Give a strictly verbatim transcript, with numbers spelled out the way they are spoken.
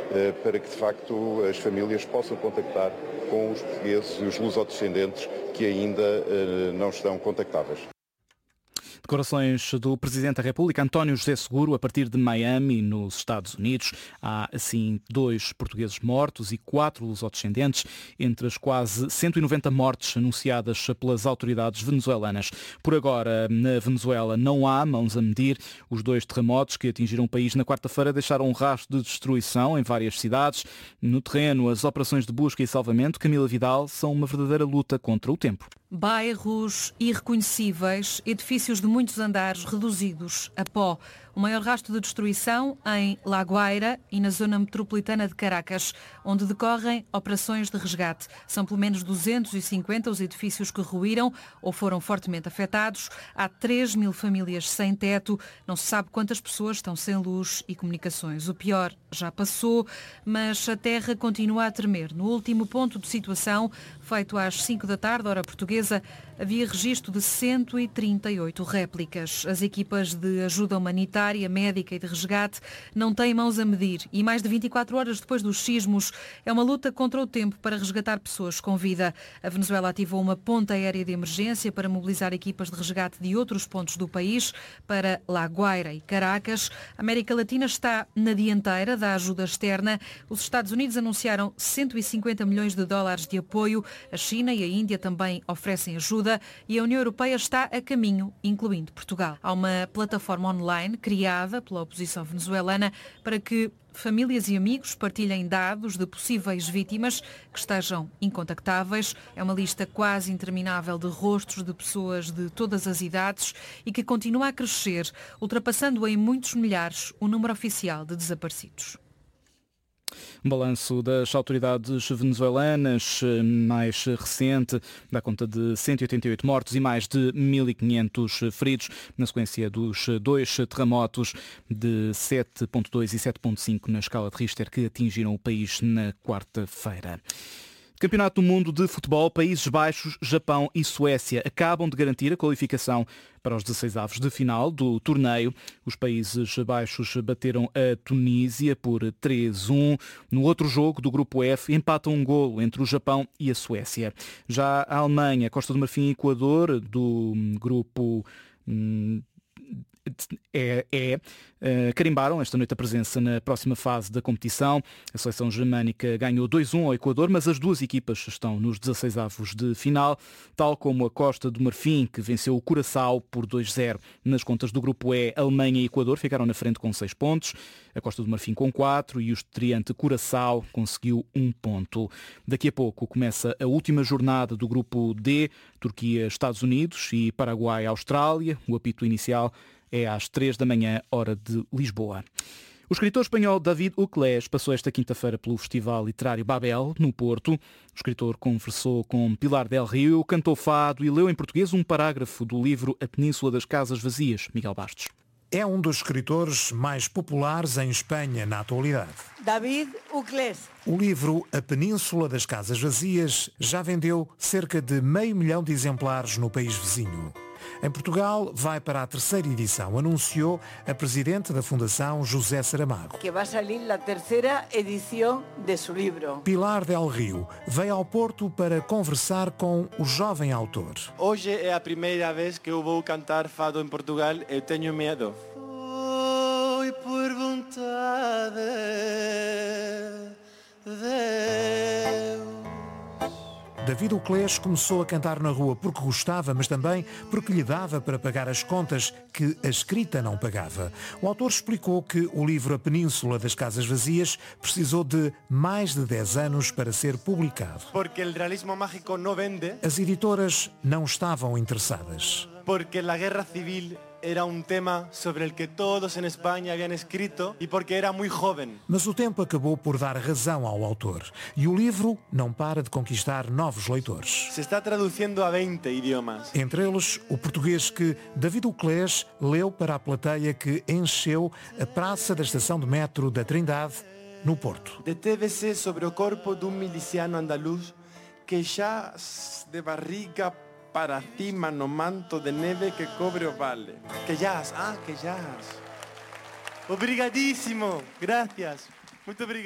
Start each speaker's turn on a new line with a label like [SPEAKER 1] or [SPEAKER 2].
[SPEAKER 1] para que de facto as famílias possam contactar com os portugueses e os lusodescendentes que ainda não estão contactáveis.
[SPEAKER 2] Declarações do Presidente da República, António José Seguro, a partir de Miami, nos Estados Unidos. Há, assim, dois portugueses mortos e quatro lusodescendentes, entre as quase cento e noventa mortes anunciadas pelas autoridades venezuelanas. Por agora, na Venezuela não há mãos a medir. Os dois terremotos que atingiram o país na quarta-feira deixaram um rastro de destruição em várias cidades. No terreno, as operações de busca e salvamento, Camila Vidal, são uma verdadeira luta contra o tempo.
[SPEAKER 3] Bairros irreconhecíveis, edifícios de muitos andares reduzidos a pó. O maior rastro de destruição em La Guaira e na zona metropolitana de Caracas, onde decorrem operações de resgate. São pelo menos duzentos e cinquenta os edifícios que ruíram ou foram fortemente afetados. Há três mil famílias sem teto. Não se sabe quantas pessoas estão sem luz e comunicações. O pior já passou, mas a terra continua a tremer. No último ponto de situação, feito às cinco da tarde, hora portuguesa, havia registro de cento e trinta e oito réplicas. As equipas de ajuda humanitária, médica e de resgate não têm mãos a medir e mais de vinte e quatro horas depois dos sismos é uma luta contra o tempo para resgatar pessoas com vida. A Venezuela ativou uma ponta aérea de emergência para mobilizar equipas de resgate de outros pontos do país para La Guaira e Caracas. A América Latina está na dianteira da ajuda externa. Os Estados Unidos anunciaram cento e cinquenta milhões de dólares de apoio. A China e a Índia também oferecem ajuda e a União Europeia está a caminho, incluindo Portugal. Há uma plataforma online criada pela oposição venezuelana para que famílias e amigos partilhem dados de possíveis vítimas que estejam incontactáveis. É uma lista quase interminável de rostos de pessoas de todas as idades e que continua a crescer, ultrapassando em muitos milhares o número oficial de desaparecidos.
[SPEAKER 2] Um balanço das autoridades venezuelanas mais recente dá conta de cento e oitenta e oito mortos e mais de mil e quinhentos feridos na sequência dos dois terremotos de sete ponto dois e sete ponto cinco na escala de Richter que atingiram o país na quarta-feira. Campeonato do Mundo de Futebol, Países Baixos, Japão e Suécia acabam de garantir a qualificação para os dezasseis avos de final do torneio. Os Países Baixos bateram a Tunísia por três a um. No outro jogo do Grupo F, empatam um golo entre o Japão e a Suécia. Já a Alemanha, Costa do Marfim e Equador, do Grupo Hum, É, é, uh, carimbaram esta noite a presença na próxima fase da competição. A seleção germânica ganhou dois a um ao Equador, mas as duas equipas estão nos dezasseis avos de final, tal como a Costa do Marfim, que venceu o Curaçao por dois a zero. Nas contas do grupo E, Alemanha e Equador ficaram na frente com seis pontos, a Costa do Marfim com quatro e o estreante Curaçao conseguiu um ponto. Daqui a pouco começa a última jornada do grupo D, Turquia, Estados Unidos e Paraguai, Austrália. O apito inicial é às três da manhã, hora de Lisboa. O escritor espanhol David Uclés passou esta quinta-feira pelo Festival Literário Babel, no Porto. O escritor conversou com Pilar del Rio, cantou fado e leu em português um parágrafo do livro A Península das Casas Vazias. Miguel Bastos.
[SPEAKER 4] É um dos escritores mais populares em Espanha na atualidade.
[SPEAKER 5] David Uclés.
[SPEAKER 4] O livro A Península das Casas Vazias já vendeu cerca de meio milhão de exemplares no país vizinho. Em Portugal, vai para a terceira edição, anunciou a presidente da Fundação José Saramago.
[SPEAKER 5] Que vai sair a terceira edição de seu livro.
[SPEAKER 4] Pilar del Rio veio ao Porto para conversar com o jovem autor.
[SPEAKER 6] Hoje é a primeira vez que eu vou cantar fado em Portugal. Eu tenho medo. Foi por vontade de Deus.
[SPEAKER 4] David Uclés começou a cantar na rua porque gostava, mas também porque lhe dava para pagar as contas que a escrita não pagava. O autor explicou que o livro A Península das Casas Vazias precisou de mais de dez anos para ser publicado.
[SPEAKER 6] Porque o realismo mágico não vende.
[SPEAKER 4] As editoras não estavam interessadas.
[SPEAKER 6] Porque a guerra civil era um tema sobre o que todos em Espanha haviam escrito e porque era muito jovem.
[SPEAKER 4] Mas o tempo acabou por dar razão ao autor e o livro não para de conquistar novos leitores.
[SPEAKER 6] Se está traduzindo a vinte idiomas.
[SPEAKER 4] Entre eles, o português que David Uclés leu para a plateia que encheu a praça da estação de metro da Trindade, no Porto.
[SPEAKER 6] Deteve-se sobre o corpo de um miliciano andaluz que já de barriga para cima no manto de neve que cobre o vale. Que jazz, ah, que jazz. Obrigadíssimo, gracias. Muito obrigado.